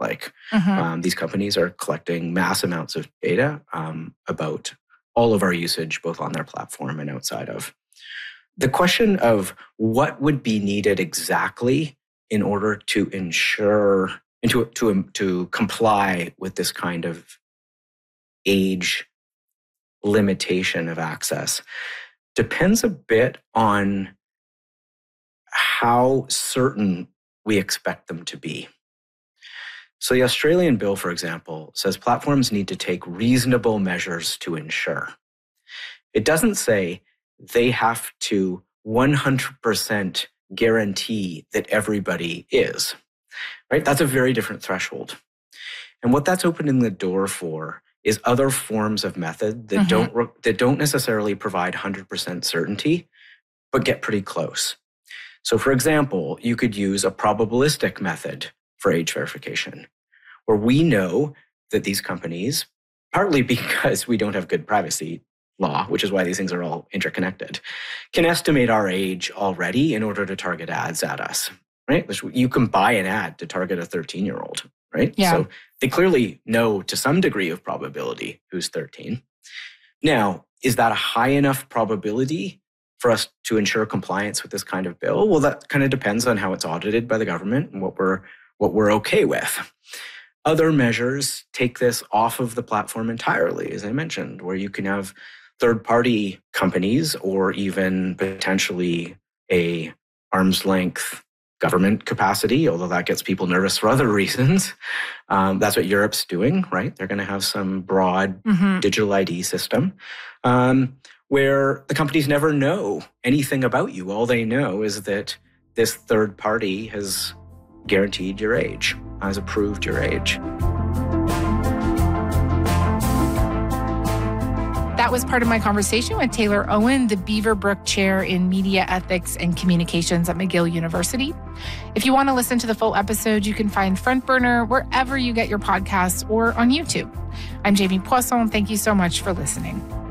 These companies are collecting mass amounts of data about all of our usage, both on their platform and outside of. The question of what would be needed exactly in order to ensure and to comply with this kind of age limitation of access depends a bit on how certain we expect them to be. So the Australian bill, for example, says platforms need to take reasonable measures to ensure. It doesn't say they have to 100% guarantee that everybody is, right? That's a very different threshold. And what that's opening the door for is other forms of method that don't necessarily provide 100% certainty, but get pretty close. So for example, you could use a probabilistic method for age verification, where we know that these companies, partly because we don't have good privacy law, which is why these things are all interconnected, can estimate our age already in order to target ads at us, right? You can buy an ad to target a 13-year-old, right? Yeah. So they clearly know to some degree of probability who's 13. Now, is that a high enough probability for us to ensure compliance with this kind of bill? Well, that kind of depends on how it's audited by the government and what we're okay with. Other measures take this off of the platform entirely, as I mentioned, where you can have third-party companies or even potentially a arm's length government capacity, although that gets people nervous for other reasons. That's what Europe's doing, right? They're going to have some broad digital ID system where the companies never know anything about you. All they know is that this third party has guaranteed your age, has approved your age. That was part of my conversation with Taylor Owen, the Beaverbrook Chair in Media Ethics and Communications at McGill University. If you want to listen to the full episode, you can find Front Burner wherever you get your podcasts or on YouTube. I'm Jamie Poisson. Thank you so much for listening.